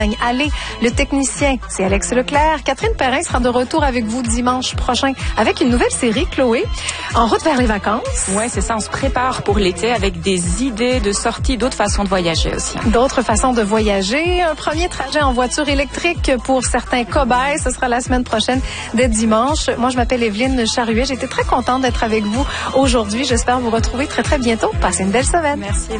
Allez, le technicien, c'est Alex Leclerc. Catherine Perrin sera de retour avec vous dimanche prochain avec une nouvelle série, Chloé, en route vers les vacances. Ouais, c'est ça, on se prépare pour l'été avec des idées de sortie, d'autres façons de voyager aussi. D'autres façons de voyager. Un premier trajet en voiture électrique pour certains cobayes. Ce sera la semaine prochaine, dès dimanche. Moi, je m'appelle Evelyne Charuet. J'étais très contente d'être avec vous aujourd'hui. J'espère vous retrouver très, très bientôt. Passez une belle semaine. Merci.